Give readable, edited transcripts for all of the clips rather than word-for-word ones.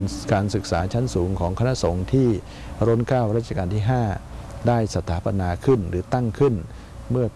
การศึกษาชั้นสูงของคณะสงฆ์ที่รัชกาลรัชกาลที่ 5ได้สถาปนาขึ้นหรือตั้งขึ้นเมื่อปี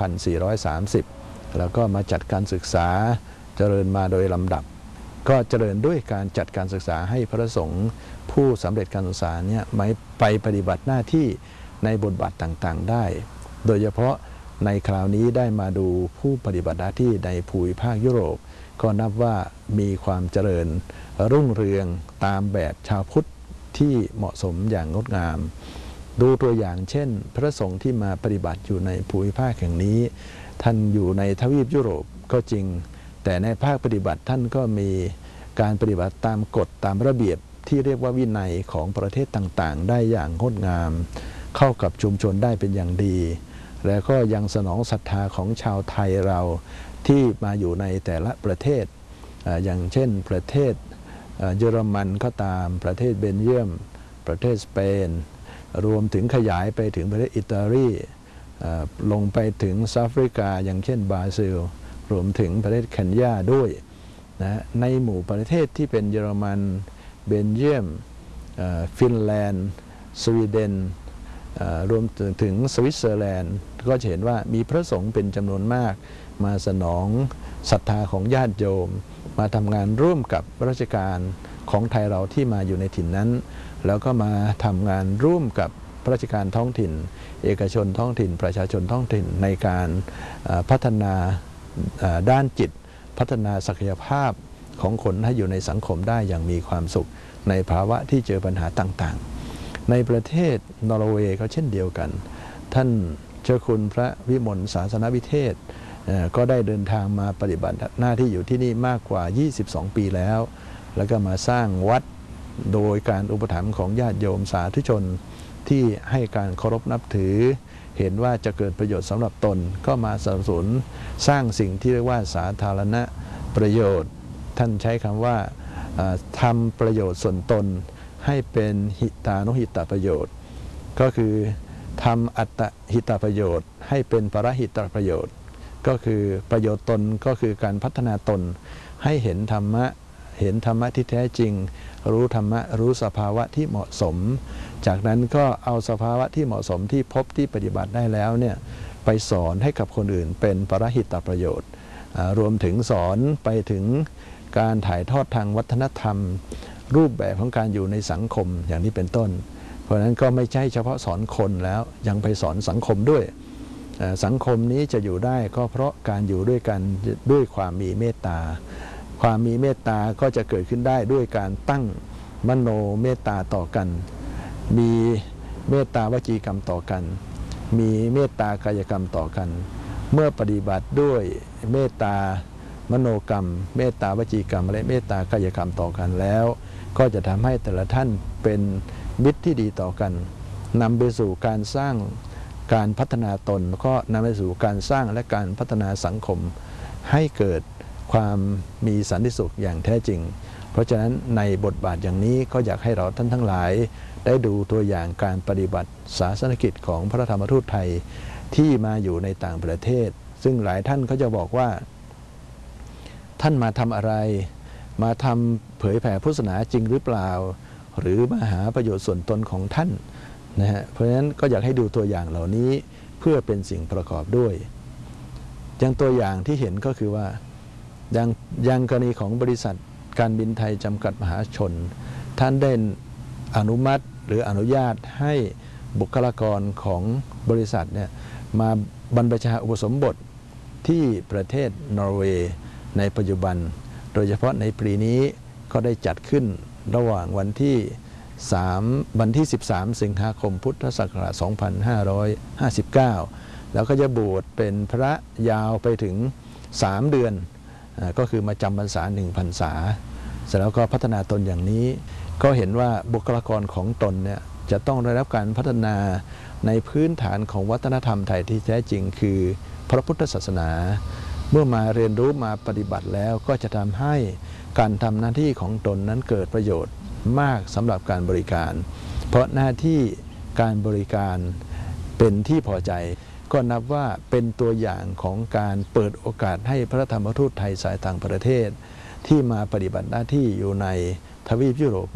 2430 แล้วก็มาจัดการศึกษาเจริญมาโดยลำดับก็เจริญด้วยการจัดการศึกษาให้พระสงฆ์ผู้สำเร็จการศึกษาเนี่ยไปปฏิบัติหน้าที่ในบทบาทต่างๆได้โดยเฉพาะในคราวนี้ได้มาดูผู้ปฏิบัติหน้าที่ในภูมิภาคยุโรปก็นับว่ามีความเจริญรุ่งเรืองตามแบบชาวพุทธที่เหมาะสมอย่างงดงามดูตัวอย่างเช่นพระสงฆ์ที่มาปฏิบัติอยู่ในภูมิภาคแห่งนี้ท่านอยู่ในทวีปยุโรปก็จริงแต่ในภาคปฏิบัติท่านก็มีการปฏิบัติตามกฎตามระเบียบที่เรียกว่าวินัยของประเทศต่างๆได้อย่างงดงามเข้ากับชุมชนได้เป็นอย่างดีและก็ยังสนองศรัทธาของชาวไทยเราที่มาอยู่ในแต่ละประเทศอย่างเช่นประเทศเยอรมันก็ตามประเทศเบลเยียมประเทศสเปนรวมถึงขยายไปถึงประเทศอิตาลีลงไปถึงแอฟริกาอย่างเช่นบราซิลรวมถึงประเทศเคนยาด้วยนะในหมู่ประเทศที่เป็นเยอรมันเบลเยียมฟินแลนด์สวีเดนรวมถึงสวิตเซอร์แลนด์ก็จะเห็นว่ามีพระสงฆ์เป็นจำนวนมากมาสนองศรัทธาของญาติโยมมาทำงานร่วมกับราชการของไทยเราที่มาอยู่ในถิ่นนั้นแล้วก็มาทำงานร่วมกับราชการท้องถิ่นเอกชนท้องถิ่นประชาชนท้องถิ่นในการพัฒนาด้านจิตพัฒนาศักยภาพของคนให้อยู่ในสังคมได้อย่างมีความสุขในภาวะที่เจอปัญหาต่างๆในประเทศนอร์เวย์ก็เช่นเดียวกันท่านเจ้าคุณพระวิมลศาสนวิเทศก็ได้เดินทางมาปฏิบัติหน้าที่อยู่ที่นี่มากกว่า22 ปีแล้วแล้วก็มาสร้างวัดโดยการอุปถัมภ์ของญาติโยมสาธุชนที่ให้การเคารพนับถือเห็นว่าจะเกิดประโยชน์สำหรับตนก็มาสนับสนุนสร้างสิ่งที่เรียกว่าสาธารณประโยชน์ท่านใช้คำว่าทำประโยชน์ส่วนตนให้เป็นหิตานุหิตประโยชน์ก็คือทำอัตตหิตประโยชน์ให้เป็นปรหิตประโยชน์ก็คือประโยชน์ตนก็คือการพัฒนาตนให้เห็นธรรมะที่แท้จริงรู้ธรรมะรู้สภาวะที่เหมาะสมจากนั้นก็เอาสภาวะที่เหมาะสมที่พบที่ปฏิบัติได้แล้วเนี่ยไปสอนให้กับคนอื่นเป็นปรหิตประโยชน์รวมถึงสอนไปถึงการถ่ายทอดทางวัฒนธรรมรูปแบบของการอยู่ในสังคมอย่างนี้เป็นต้นเพราะฉะนั้นก็ไม่ใช่เฉพาะสอนคนแล้วยังไปสอนสังคมด้วยสังคมนี้จะอยู่ได้ก็เพราะการอยู่ด้วยกันด้วยความมีเมตตาความมีเมตตาก็จะเกิดขึ้นได้ด้วยการตั้งมโนเมตตาต่อกันมีเมตตาวจีกรรมต่อกันมีเมตตากายกรรมต่อกันเมื่อปฏิบัติด้วยเมตตามโนกรรมเมตตาวจีกรรมและเมตตากายกรรมต่อกันแล้วก็จะทำให้แต่ละท่านเป็นมิตรที่ดีต่อกันนำไปสู่การสร้างการพัฒนาตนก็นำไปสู่การสร้างและการพัฒนาสังคมให้เกิดความมีสันติสุขอย่างแท้จริงเพราะฉะนั้นในบทบาทอย่างนี้ก็อยากให้เราท่านทั้งหลายได้ดูตัวอย่างการปฏิบัติศาสนกิจของพระธรรมทูตไทยที่มาอยู่ในต่างประเทศซึ่งหลายท่านก็จะบอกว่าท่านมาทำอะไรมาทำเผยแผ่พุทธศาสนาจริงหรือเปล่าหรือมาหาประโยชน์ส่วนตนของท่านนะฮะเพราะฉะนั้นก็อยากให้ดูตัวอย่างเหล่านี้เพื่อเป็นสิ่งประกอบด้วยอย่างตัวอย่างที่เห็นก็คือว่าอย่างกรณีของบริษัทการบินไทยจำกัดมหาชนท่านได้อนุมัติหรืออนุญาตให้บุคลากรของบริษัทเนี่ยมาบรรพชาอุปสมบทที่ประเทศนอร์เวย์ในปัจจุบันโดยเฉพาะในปีนี้ก็ได้จัดขึ้นระหว่างวันที่13 สิงหาคมพุทธศักราช 2559 แล้วก็จะบวชเป็นพระยาวไปถึง3 เดือนก็คือมาจำพรรษา1 พรรษาเสร็จแล้วก็พัฒนาตนอย่างนี้ก็เห็นว่าบุคลากรของตนเนี่ยจะต้องได้รับการพัฒนาในพื้นฐานของวัฒนธรรมไทยที่แท้จริงคือพระพุทธศาสนาเมื่อมาเรียนรู้มาปฏิบัติแล้วก็จะทำให้การทำหน้าที่ของตนนั้นเกิดประโยชน์มากสำหรับการบริการเพราะหน้าที่การบริการเป็นที่พอใจก็นับว่าเป็นตัวอย่างของการเปิดโอกาสให้พระธรรมทูตไทยสายต่างประเทศที่มาปฏิบัติหน้าที่อยู่ในทวีปยุโรป